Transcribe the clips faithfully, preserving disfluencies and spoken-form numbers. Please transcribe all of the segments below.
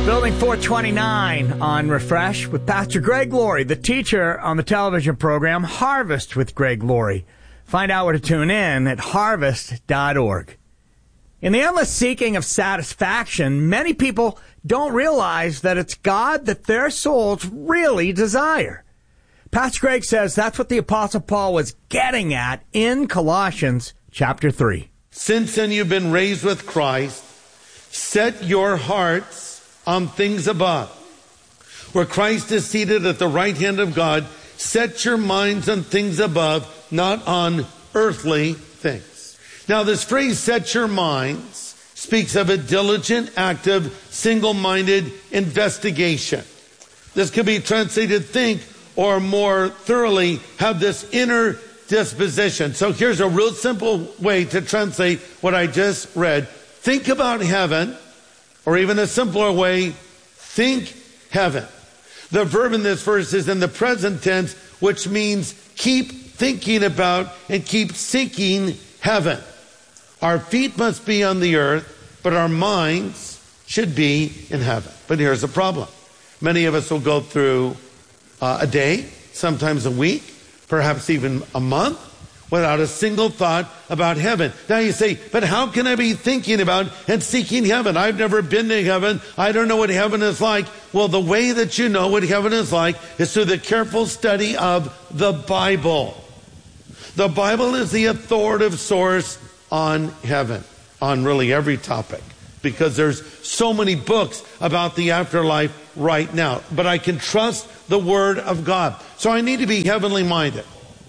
Building four twenty-nine on Refresh with Pastor Greg Laurie, the teacher on the television program Harvest with Greg Laurie. Find out where to tune in at harvest dot org. In the endless seeking of satisfaction, many people don't realize that it's God that their souls really desire. Pastor Greg says that's what the Apostle Paul was getting at in Colossians chapter three. Since then you've been raised with Christ, set your hearts on things above, where Christ is seated at the right hand of God. Set your minds on things above, not on earthly things. Now, this phrase, set your minds, speaks of a diligent, active, single-minded investigation. This could be translated think, or more thoroughly, have this inner disposition. So here's a real simple way to translate what I just read. Think about heaven, or even a simpler way, think heaven. The verb in this verse is in the present tense, which means keep thinking about and keep seeking heaven. Our feet must be on the earth, but our minds should be in heaven. But here's the problem. Many of us will go through uh, a day, sometimes a week, perhaps even a month, without a single thought about heaven. Now you say, but how can I be thinking about and seeking heaven? I've never been to heaven. I don't know what heaven is like. Well, the way that you know what heaven is like is through the careful study of the Bible. The Bible is the authoritative source on heaven, on really every topic, because there's so many books about the afterlife right now. But I can trust the Word of God. So I need to be heavenly minded.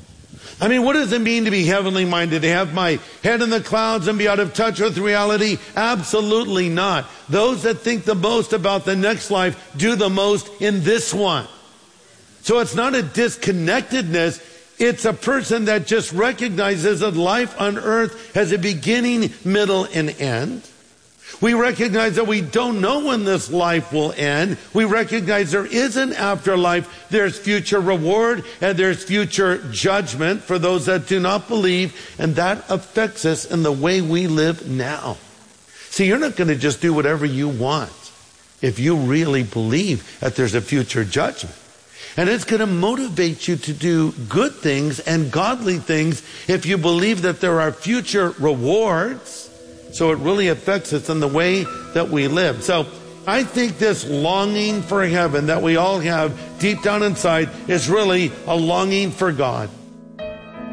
I mean, what does it mean to be heavenly minded? To have my head in the clouds and be out of touch with reality? Absolutely not. Those that think the most about the next life do the most in this one. So it's not a disconnectedness. It's a person that just recognizes that life on earth has a beginning, middle, and end. We recognize that we don't know when this life will end. We recognize there is an afterlife. There's future reward and there's future judgment for those that do not believe. And that affects us in the way we live now. See, you're not going to just do whatever you want if you really believe that there's a future judgment. And it's going to motivate you to do good things and godly things if you believe that there are future rewards. So it really affects us in the way that we live. So I think this longing for heaven that we all have deep down inside is really a longing for God.